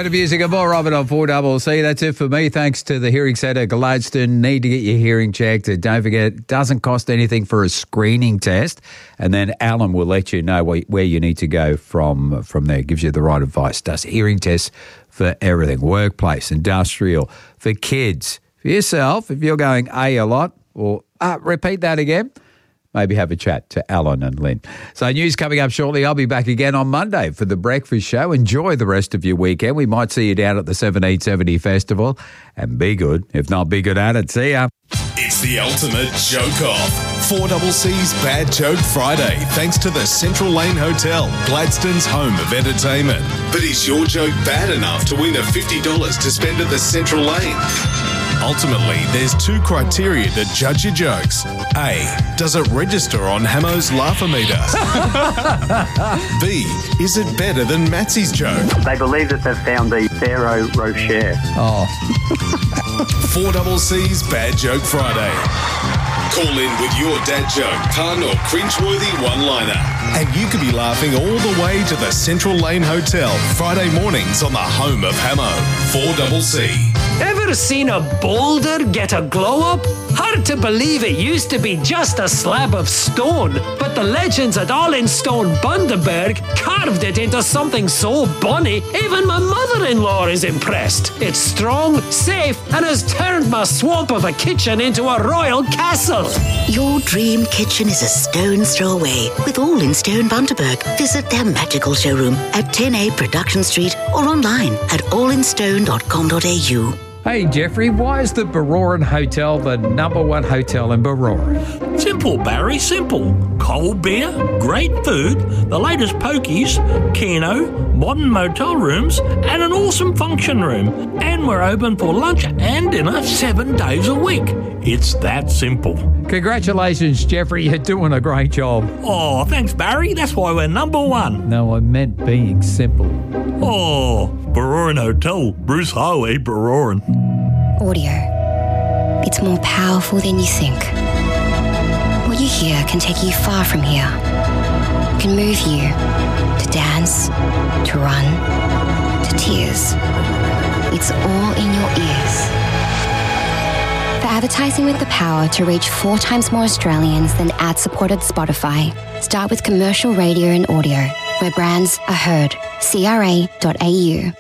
of music and more of it on 4CC. That's it for me. Thanks to the Hearing Centre Gladstone. Need to get your hearing checked. Don't forget, it doesn't cost anything for a screening test. And then Alan will let you know where you need to go from there. Gives you the right advice. Does hearing tests for everything. Workplace, industrial, for kids, for yourself. If you're going a lot, or repeat that again. Maybe have a chat to Alan and Lynn. So news coming up shortly. I'll be back again on Monday for the breakfast show. Enjoy the rest of your weekend. We might see you down at the 1770 Festival. And be good. If not, be good at it. See ya. It's the ultimate joke-off. 4CC's Bad Joke Friday, thanks to the Central Lane Hotel, Gladstone's home of entertainment. But is your joke bad enough to win the $50 to spend at the Central Lane? Ultimately, there's two criteria to judge your jokes. A, does it register on Hamo's Laugh-O-Meter? B, is it better than Matsy's joke? They believe that they've found the Pharaoh Rocher. 4CC's Bad Joke Friday. Call in with your dad joke, pun or cringeworthy one-liner. And you could be laughing all the way to the Central Lane Hotel Friday mornings on the home of Hamo. 4CC. Ever seen a boulder get a glow-up? Hard to believe it used to be just a slab of stone, but the legends at All in Stone Bundaberg carved it into something so bonny, even my mother-in-law is impressed. It's strong, safe, and has turned my swamp of a kitchen into a royal castle. Your dream kitchen is a stone's throw away with All in Stone Bundaberg. Visit their magical showroom at 10A Production Street or online at allinstone.com.au. Hey, Jeffrey, why is the Baroran Hotel the number one hotel in Baroran? Simple, Barry, simple. Cold beer, great food, the latest pokies, Keno, modern motel rooms, and an awesome function room. And we're open for lunch and dinner 7 days a week. It's that simple. Congratulations, Jeffrey. You're doing a great job. Oh, thanks, Barry. That's why we're number one. No, I meant being simple. Oh, Baroran Hotel, Bruce Highway, Baroran. Audio. It's more powerful than you think. What you hear can take you far from here. It can move you to dance, to run, to tears. It's all in your ears. For advertising with the power to reach 4 times more Australians than ad-supported Spotify, start with commercial radio and audio, where brands are heard. CRA.au.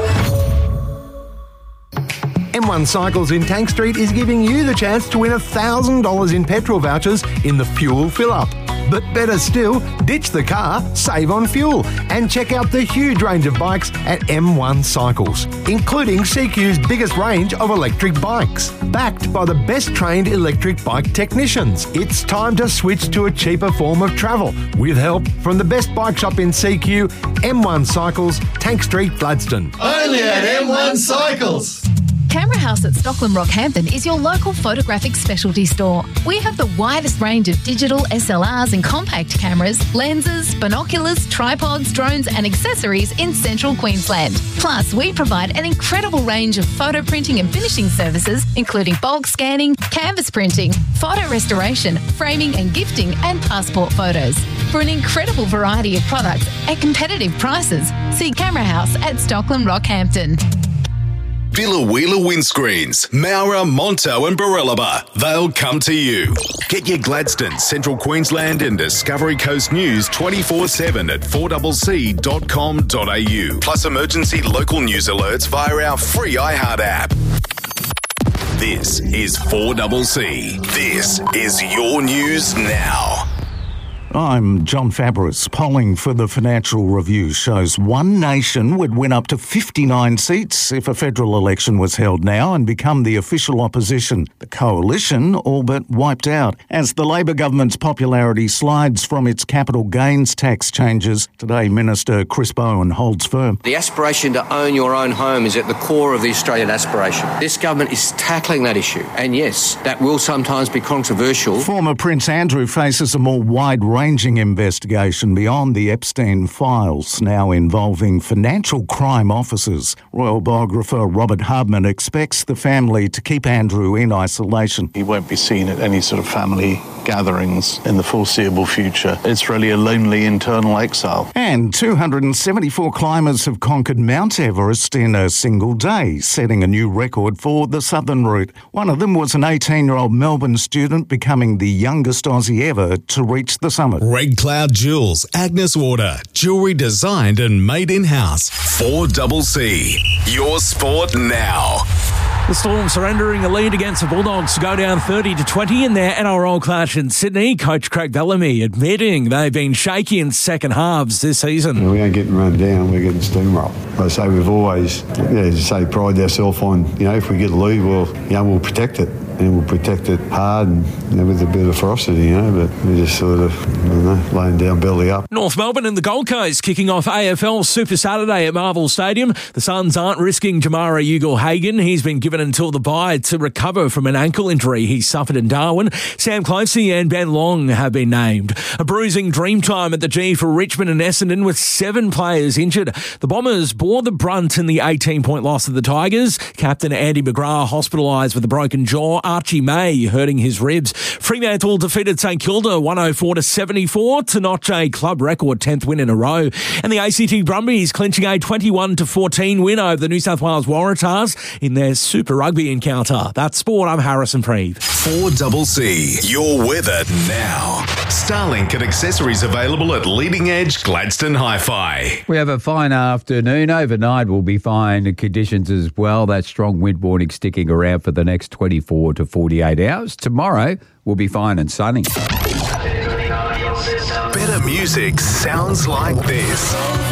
M1 Cycles in Tank Street is giving you the chance to win $1,000 in petrol vouchers in the fuel fill-up. But better still, ditch the car, save on fuel, and check out the huge range of bikes at M1 Cycles, including CQ's biggest range of electric bikes. Backed by the best trained electric bike technicians, it's time to switch to a cheaper form of travel with help from the best bike shop in CQ, M1 Cycles, Tank Street, Gladstone. Only at M1 Cycles. Camera House at Stockland Rockhampton is your local photographic specialty store. We have the widest range of digital SLRs and compact cameras, lenses, binoculars, tripods, drones and accessories in central Queensland. Plus, we provide an incredible range of photo printing and finishing services, including bulk scanning, canvas printing, photo restoration, framing and gifting, and passport photos. For an incredible variety of products at competitive prices, see Camera House at Stockland Rockhampton. Billa Windscreens, Maurer, Monto and Barellaba. They'll come to you. Get your Gladstone, Central Queensland and Discovery Coast news 24/7 at 4CC.com.au. Plus emergency local news alerts via our free iHeart app. This is 4CC. This is your news now. I'm John Fabris. Polling for the Financial Review shows One Nation would win up to 59 seats if a federal election was held now and become the official opposition. The coalition all but wiped out as the Labor government's popularity slides from its capital gains tax changes. Today, Minister Chris Bowen holds firm. The aspiration to own your own home is at the core of the Australian aspiration. This government is tackling that issue. And yes, that will sometimes be controversial. Former Prince Andrew faces a more wide range wide-ranging investigation beyond the Epstein files, now involving financial crime officers. Royal biographer Robert Hardman expects the family to keep Andrew in isolation. He won't be seen at any sort of family gatherings in the foreseeable future. It's really a lonely internal exile. And 274 climbers have conquered Mount Everest in a single day, setting a new record for the southern route. One of them was an 18-year-old Melbourne student, becoming the youngest Aussie ever to reach the summit. Red Cloud Jewels, Agnes Water, jewellery designed and made in-house. 4CC, your sport now. The Storm surrendering a lead against the Bulldogs to go down 30-20 in their NRL clash in Sydney. Coach Craig Bellamy admitting they've been shaky in second halves this season. We ain't getting run down, we're getting steamrolled. I say we've always, pride ourselves on, if we get a lead, we'll protect it. And we'll protect it hard and with a bit of ferocity, but we're just sort of, laying down belly up. North Melbourne and the Gold Coast kicking off AFL Super Saturday at Marvel Stadium. The Suns aren't risking Jamara Ugle-Hagan. He's been given until the bye to recover from an ankle injury he suffered in Darwin. Sam Closey and Ben Long have been named. A bruising dream time at the G for Richmond and Essendon with 7 players injured. The Bombers bore the brunt in the 18-point loss of the Tigers. Captain Andy McGrath hospitalised with a broken jaw. Archie May hurting his ribs. Fremantle defeated St Kilda 104-74 to notch a club record 10th win in a row. And the ACT Brumbies clinching a 21-14 win over the New South Wales Waratahs in their Super Rugby encounter. That's sport. I'm Harrison Preeve. 4CC, your weather now. Starlink and accessories available at Leading Edge Gladstone Hi-Fi. We have a fine afternoon. Overnight will be fine conditions as well. That strong wind warning sticking around for the next 24 to 48 hours. Tomorrow will be fine and sunny. Better music sounds like this.